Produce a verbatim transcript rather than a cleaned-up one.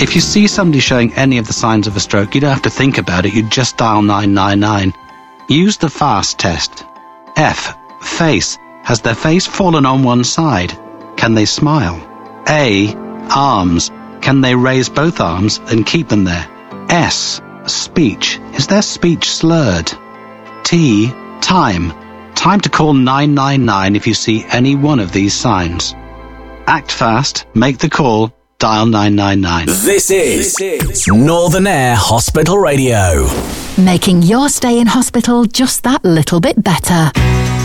If you see somebody showing any of the signs of a stroke, you don't have to think about it. You just dial nine nine nine. Use the FAST test. F. Face. Has their face fallen on one side? Can they smile? A. Arms. Can they raise both arms and keep them there? S. Speech. Is their speech slurred? T. Time. Time to call nine nine nine if you see any one of these signs. Act fast, make the call, dial nine nine nine. This is, this is Northern Air Hospital Radio. Making your stay in hospital just that little bit better.